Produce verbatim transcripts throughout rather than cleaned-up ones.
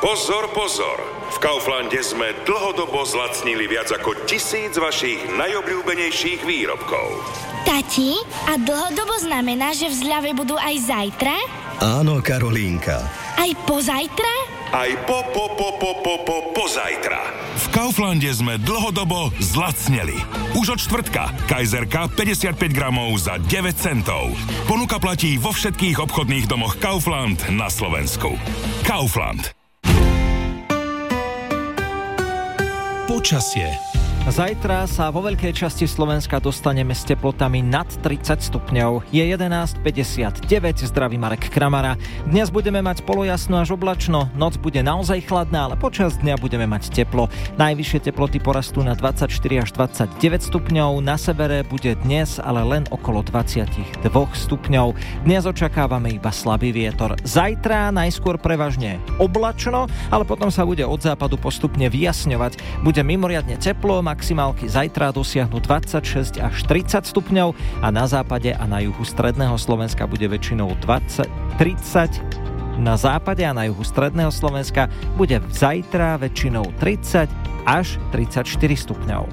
Pozor, pozor! V Kauflande sme dlhodobo zlacnili viac ako tisíc vašich najobľúbenejších výrobkov. Tati, a dlhodobo znamená, že v zľave budú aj zajtra? Áno, Karolínka. Aj pozajtra? Aj po, po, po, po, po, po, pozajtra. V Kauflande sme dlhodobo zlacneli. Už od štvrtka. Kajzerka päťdesiatpäť gramov za deväť centov. Ponuka platí vo všetkých obchodných domoch Kaufland na Slovensku. Kaufland. Počasie. Zajtra sa vo veľkej časti Slovenska dostaneme s teplotami nad tridsať stupňov. Je jedenásť päťdesiatdeväť, zdraví Marek Kramara. Dnes budeme mať polojasno až oblačno, noc bude naozaj chladná, ale počas dňa budeme mať teplo. Najvyššie teploty porastú na dvadsaťštyri až dvadsaťdeväť stupňov, na severe bude dnes ale len okolo dvadsaťdva stupňov. Dnes očakávame iba slabý vietor. Zajtra najskôr prevažne oblačno, ale potom sa bude od západu postupne vyjasňovať. Bude mimoriadne teplo, maximálky zajtra dosiahnu dvadsaťšesť až tridsať stupňov a na západe a na juhu stredného Slovenska bude väčšinou dvadsať tridsať. Na západe a na juhu stredného Slovenska bude zajtra väčšinou tridsať až tridsaťštyri stupňov.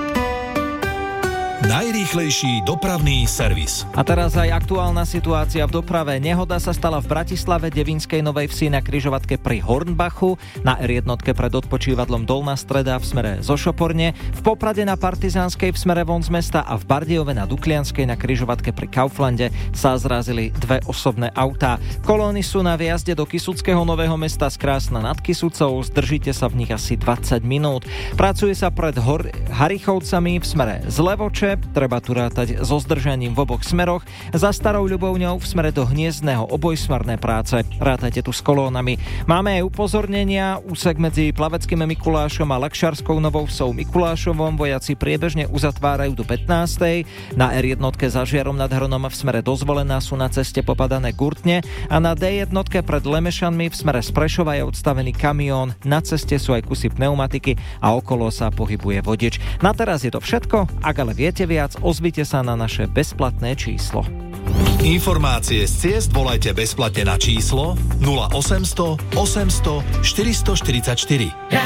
Najrýchlejší dopravný servis. A teraz aj aktuálna situácia v doprave. Nehoda sa stala v Bratislave, Devínskej Novej Vsi na križovatke pri Hornbachu, na er jedna pred odpočívadlom Dolná Streda v smere zo Šoporne, v Poprade na Partizánskej v smere von z mesta a v Bardejove na Duklianskej na križovatke pri Kauflande sa zrazili dve osobné autá. Kolóny sú na viazde do Kysuckého Nového Mesta z Krásna nad Kysucou, zdržíte sa v nich asi dvadsať minút. Pracuje sa pred Hor- Harichovcami v smere z Levoče, treba tu rátať so zdržaním v oboch smeroch. Za Starou Ľubovňou v smere do Hniezdného obojsmerné práce. Rátajte tu s kolónami. Máme aj upozornenia. Úsek medzi Plaveckým Mikulášom a Lakšarskou Novou Vsou Mikulášovom vojaci priebežne uzatvárajú do pätnástej. Na er jedna za Žiarom nad Hronom v smere do Zvolena sú na ceste popadané gurtne a na dé jedna pred Lemešanmi v smere z Prešova je odstavený kamión. Na ceste sú aj kusy pneumatiky a okolo sa pohybuje vodič. Na teraz je to všetko. Ak ale viete viac, ozvite sa na naše bezplatné číslo. Informácie z ciest volajte bezplatne na číslo nula osemsto osemsto štyristoštyridsaťštyri.